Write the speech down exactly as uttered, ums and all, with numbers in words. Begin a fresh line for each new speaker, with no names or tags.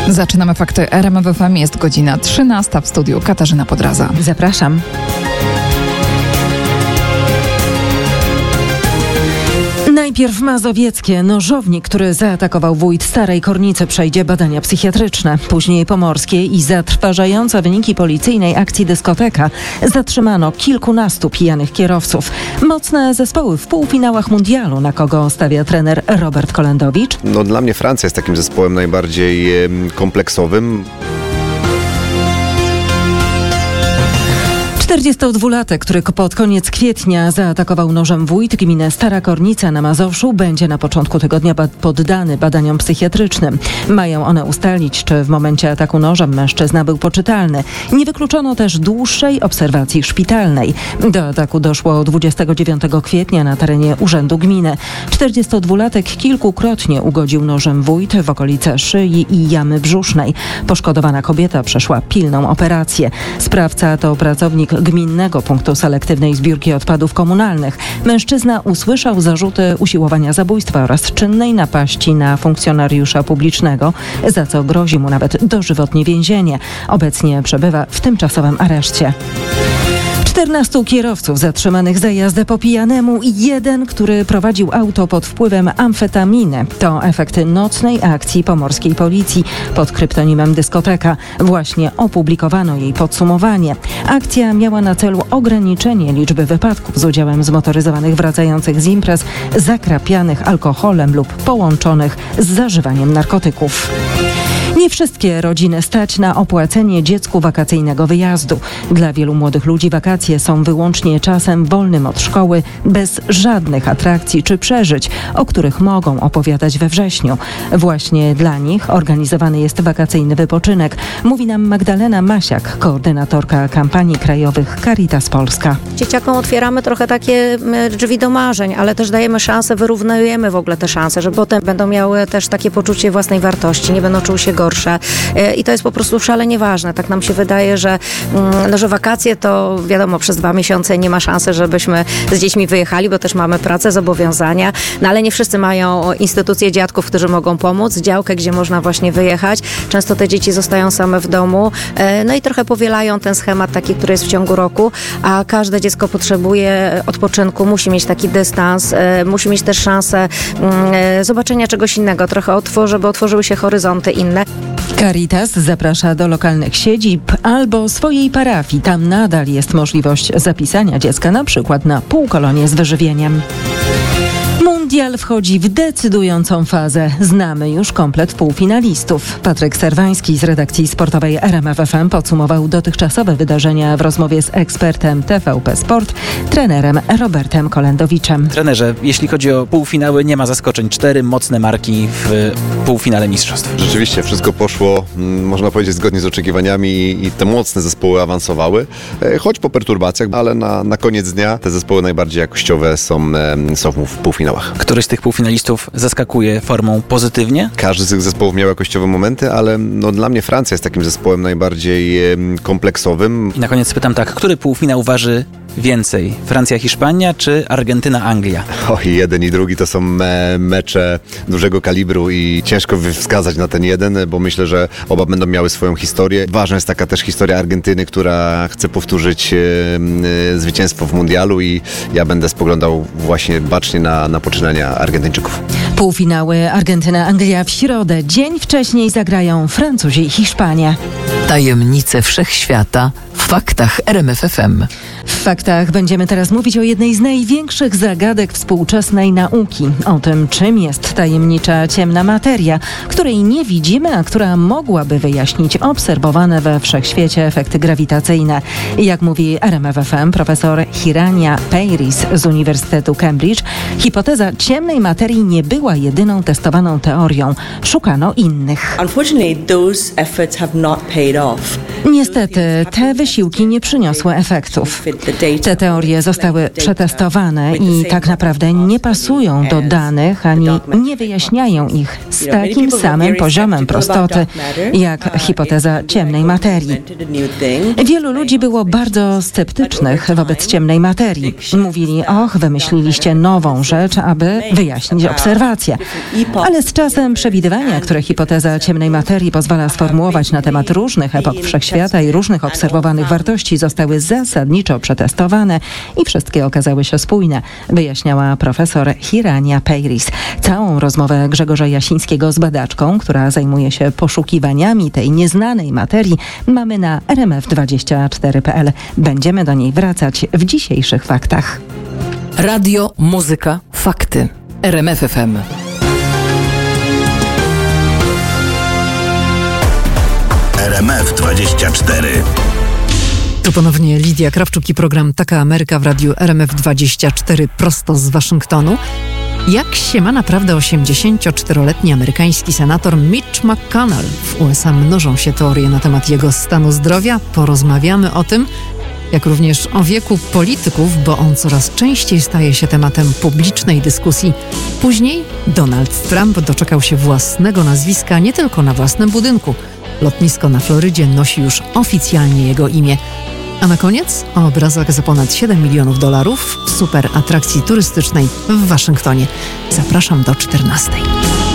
Zaczynamy fakty R M F F M. Jest godzina trzynasta, w studiu Katarzyna Podraza.
Zapraszam. Najpierw mazowieckie. Nożownik, który zaatakował wójt Starej Kornicy, przejdzie badania psychiatryczne. Później pomorskie i zatrważające wyniki policyjnej akcji dyskoteka. Zatrzymano kilkunastu pijanych kierowców. Mocne zespoły w półfinałach mundialu. Na kogo stawia trener Robert Kolendowicz?
No, dla mnie Francja jest takim zespołem najbardziej e, kompleksowym.
czterdziestodwulatek, który pod koniec kwietnia zaatakował nożem wójt gminy Stara Kornica na Mazowszu, będzie na początku tygodnia ba- poddany badaniom psychiatrycznym. Mają one ustalić, czy w momencie ataku nożem mężczyzna był poczytalny. Nie wykluczono też dłuższej obserwacji szpitalnej. Do ataku doszło dwudziestego dziewiątego kwietnia na terenie urzędu gminy. czterdziestodwulatek kilkukrotnie ugodził nożem wójt w okolice szyi i jamy brzusznej. Poszkodowana kobieta przeszła pilną operację. Sprawca to pracownik Gminnego Punktu Selektywnej Zbiórki Odpadów Komunalnych. Mężczyzna usłyszał zarzuty usiłowania zabójstwa oraz czynnej napaści na funkcjonariusza publicznego, za co grozi mu nawet dożywotnie więzienie. Obecnie przebywa w tymczasowym areszcie. czternastu kierowców zatrzymanych za jazdę po pijanemu i jeden, który prowadził auto pod wpływem amfetaminy. To efekty nocnej akcji pomorskiej policji pod kryptonimem Dyskoteka. Właśnie opublikowano jej podsumowanie. Akcja miała na celu ograniczenie liczby wypadków z udziałem zmotoryzowanych wracających z imprez, zakrapianych alkoholem lub połączonych z zażywaniem narkotyków. Nie wszystkie rodziny stać na opłacenie dziecku wakacyjnego wyjazdu. Dla wielu młodych ludzi wakacje są wyłącznie czasem wolnym od szkoły, bez żadnych atrakcji czy przeżyć, o których mogą opowiadać we wrześniu. Właśnie dla nich organizowany jest wakacyjny wypoczynek, mówi nam Magdalena Masiak, koordynatorka kampanii krajowych Caritas Polska.
Dzieciakom otwieramy trochę takie drzwi do marzeń, ale też dajemy szansę, wyrównujemy w ogóle te szanse, że potem będą miały też takie poczucie własnej wartości, nie będą czuły się gorsze. I to jest po prostu szalenie ważne. Tak nam się wydaje, że, no, że wakacje to wiadomo, przez dwa miesiące nie ma szansy, żebyśmy z dziećmi wyjechali, bo też mamy pracę, zobowiązania, no ale nie wszyscy mają instytucje dziadków, którzy mogą pomóc, działkę, gdzie można właśnie wyjechać. Często te dzieci zostają same w domu, no i trochę powielają ten schemat taki, który jest w ciągu roku, a każde dziecko potrzebuje odpoczynku, musi mieć taki dystans, musi mieć też szansę zobaczenia czegoś innego, trochę otworzy, żeby otworzyły się horyzonty inne.
Caritas zaprasza do lokalnych siedzib albo swojej parafii. Tam nadal jest możliwość zapisania dziecka na przykład na półkolonię z wyżywieniem. Mundial wchodzi w decydującą fazę. Znamy już komplet półfinalistów. Patryk Serwański z redakcji sportowej R M F F M podsumował dotychczasowe wydarzenia w rozmowie z ekspertem T V P Sport, trenerem Robertem Kolendowiczem.
Trenerze, jeśli chodzi o półfinały, nie ma zaskoczeń. Cztery mocne marki w półfinale mistrzostw.
Rzeczywiście wszystko poszło, można powiedzieć, zgodnie z oczekiwaniami i te mocne zespoły awansowały, choć po perturbacjach, ale na, na koniec dnia te zespoły najbardziej jakościowe są, są w półfinałach.
Któryś z tych półfinalistów zaskakuje formą pozytywnie?
Każdy z tych zespołów miał jakościowe momenty, ale no, dla mnie Francja jest takim zespołem najbardziej e, kompleksowym.
I na koniec pytam tak, który półfinał waży więcej? Francja-Hiszpania czy Argentyna-Anglia?
Oj, jeden i drugi to są me, mecze dużego kalibru i ciężko wskazać na ten jeden, bo myślę, że oba będą miały swoją historię. Ważna jest taka też historia Argentyny, która chce powtórzyć e, e, zwycięstwo w mundialu i ja będę spoglądał właśnie bacznie na, na poczynania Argentyńczyków.
Półfinały Argentyna-Anglia w środę. Dzień wcześniej zagrają Francuzi i Hiszpania.
Tajemnice wszechświata w faktach R M F F M.
W faktach będziemy teraz mówić o jednej z największych zagadek współczesnej nauki. O tym, czym jest tajemnicza ciemna materia, której nie widzimy, a która mogłaby wyjaśnić obserwowane we wszechświecie efekty grawitacyjne. Jak mówi R M F F M profesor Hirania Peiris z Uniwersytetu Cambridge, hipoteza ciemnej materii nie była jedyną testowaną teorią. Szukano innych. Niestety, te wysiłki nie przyniosły efektów. Te teorie zostały przetestowane i tak naprawdę nie pasują do danych, ani nie wyjaśniają ich z takim samym poziomem prostoty, jak hipoteza ciemnej materii. Wielu ludzi było bardzo sceptycznych wobec ciemnej materii. Mówili, och, wymyśliliście nową rzecz, aby wyjaśnić obserwacje. Ale z czasem przewidywania, które hipoteza ciemnej materii pozwala sformułować na temat różnych epok wszechświata i różnych obserwowanych wartości, zostały zasadniczo przetestowane i wszystkie okazały się spójne, wyjaśniała profesor Hirania Peiris. Całą rozmowę Grzegorza Jasińskiego z badaczką, która zajmuje się poszukiwaniami tej nieznanej materii, mamy na er em ef dwadzieścia cztery kropka pe el. Będziemy do niej wracać w dzisiejszych faktach.
Radio, muzyka, fakty. R M F F M.
R M F dwadzieścia cztery.
Tu ponownie Lidia Krawczuk i program Taka Ameryka w radiu R M F dwadzieścia cztery prosto z Waszyngtonu. Jak się ma naprawdę osiemdziesięcioczteroletni amerykański senator Mitch McConnell? W U S A mnożą się teorie na temat jego stanu zdrowia. Porozmawiamy o tym, jak również o wieku polityków, bo on coraz częściej staje się tematem publicznej dyskusji. Później Donald Trump doczekał się własnego nazwiska nie tylko na własnym budynku. Lotnisko na Florydzie nosi już oficjalnie jego imię. A na koniec o obrazach za ponad siedem milionów dolarów w super atrakcji turystycznej w Waszyngtonie. Zapraszam do czternastej.